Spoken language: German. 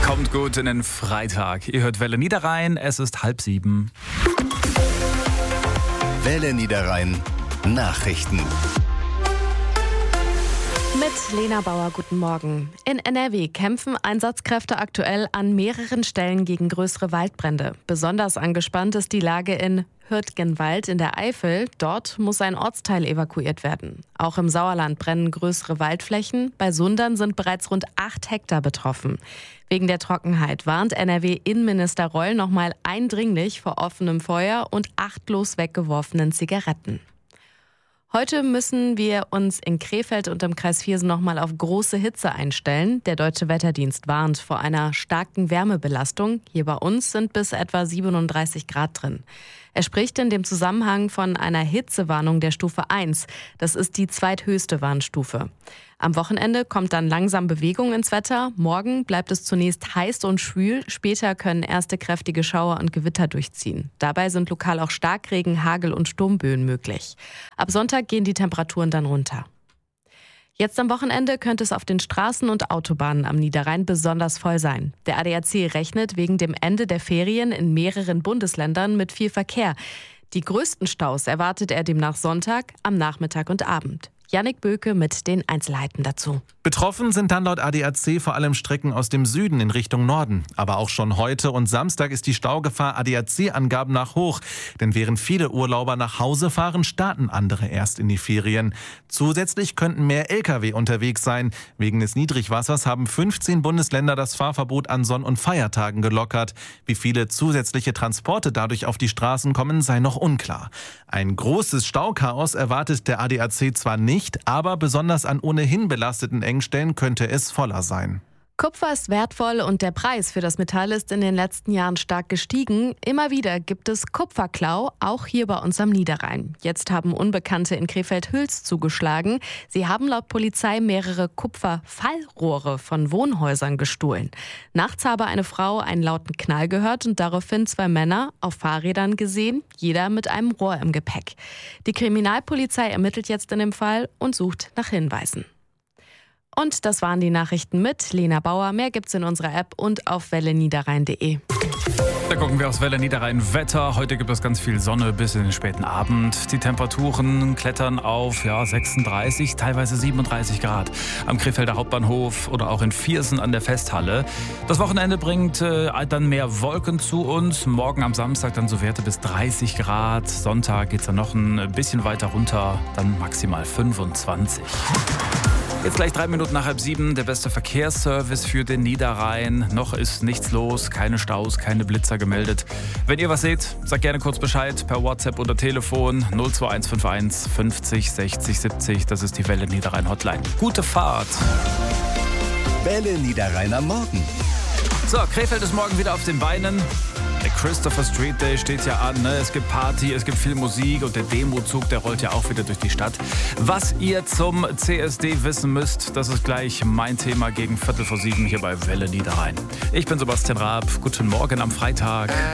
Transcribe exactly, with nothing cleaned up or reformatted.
Kommt gut in den Freitag. Ihr hört Welle Niederrhein, es ist halb sieben. Welle Niederrhein Nachrichten. Mit Lena Bauer, guten Morgen. In N R W kämpfen Einsatzkräfte aktuell an mehreren Stellen gegen größere Waldbrände. Besonders angespannt ist die Lage in Hürtgenwald in der Eifel. Dort muss ein Ortsteil evakuiert werden. Auch im Sauerland brennen größere Waldflächen. Bei Sundern sind bereits rund acht Hektar betroffen. Wegen der Trockenheit warnt N R W-Innenminister Reul nochmal eindringlich vor offenem Feuer und achtlos weggeworfenen Zigaretten. Heute müssen wir uns in Krefeld und im Kreis Viersen nochmal auf große Hitze einstellen. Der Deutsche Wetterdienst warnt vor einer starken Wärmebelastung. Hier bei uns sind bis etwa siebenunddreißig Grad drin. Er spricht in dem Zusammenhang von einer Hitzewarnung der Stufe eins. Das ist die zweithöchste Warnstufe. Am Wochenende kommt dann langsam Bewegung ins Wetter. Morgen bleibt es zunächst heiß und schwül. Später können erste kräftige Schauer und Gewitter durchziehen. Dabei sind lokal auch Starkregen, Hagel und Sturmböen möglich. Ab Sonntag gehen die Temperaturen dann runter. Jetzt am Wochenende könnte es auf den Straßen und Autobahnen am Niederrhein besonders voll sein. Der A D A C rechnet wegen dem Ende der Ferien in mehreren Bundesländern mit viel Verkehr. Die größten Staus erwartet er demnach Sonntag, am Nachmittag und Abend. Jannik Böke mit den Einzelheiten dazu. Betroffen sind dann laut A D A C vor allem Strecken aus dem Süden in Richtung Norden. Aber auch schon heute und Samstag ist die Staugefahr A D A C-Angaben nach hoch. Denn während viele Urlauber nach Hause fahren, starten andere erst in die Ferien. Zusätzlich könnten mehr L K W unterwegs sein. Wegen des Niedrigwassers haben fünfzehn Bundesländer das Fahrverbot an Sonn- und Feiertagen gelockert. Wie viele zusätzliche Transporte dadurch auf die Straßen kommen, sei noch unklar. Ein großes Stauchaos erwartet der A D A C zwar nicht, Nicht, aber besonders an ohnehin belasteten Engstellen könnte es voller sein. Kupfer ist wertvoll und der Preis für das Metall ist in den letzten Jahren stark gestiegen. Immer wieder gibt es Kupferklau, auch hier bei uns am Niederrhein. Jetzt haben Unbekannte in Krefeld-Hüls zugeschlagen. Sie haben laut Polizei mehrere Kupferfallrohre von Wohnhäusern gestohlen. Nachts habe eine Frau einen lauten Knall gehört und daraufhin zwei Männer auf Fahrrädern gesehen, jeder mit einem Rohr im Gepäck. Die Kriminalpolizei ermittelt jetzt in dem Fall und sucht nach Hinweisen. Und das waren die Nachrichten mit Lena Bauer. Mehr gibt's in unserer App und auf welle niederrhein punkt de. Da gucken wir aufs Welle Niederrhein Wetter. Heute gibt es ganz viel Sonne bis in den späten Abend. Die Temperaturen klettern auf ja, sechsunddreißig, teilweise siebenunddreißig Grad. Am Krefelder Hauptbahnhof oder auch in Viersen an der Festhalle. Das Wochenende bringt äh, dann mehr Wolken zu uns. Morgen am Samstag dann so Werte bis dreißig Grad. Sonntag geht's dann noch ein bisschen weiter runter, dann maximal fünfundzwanzig. Jetzt gleich drei Minuten nach halb sieben, der beste Verkehrsservice für den Niederrhein. Noch ist nichts los, keine Staus, keine Blitzer gemeldet. Wenn ihr was seht, sagt gerne kurz Bescheid per WhatsApp oder Telefon null zwei eins fünf eins fünfzig sechzig siebzig. Das ist die Welle Niederrhein Hotline. Gute Fahrt! Welle Niederrhein am Morgen. So, Krefeld ist morgen wieder auf den Beinen. Der Christopher Street Day steht ja an, ne? Es gibt Party, es gibt viel Musik und der Demozug, der rollt ja auch wieder durch die Stadt. Was ihr zum C S D wissen müsst, das ist gleich mein Thema gegen Viertel vor sieben hier bei Welle Niederrhein. Ich bin Sebastian Raab, guten Morgen am Freitag.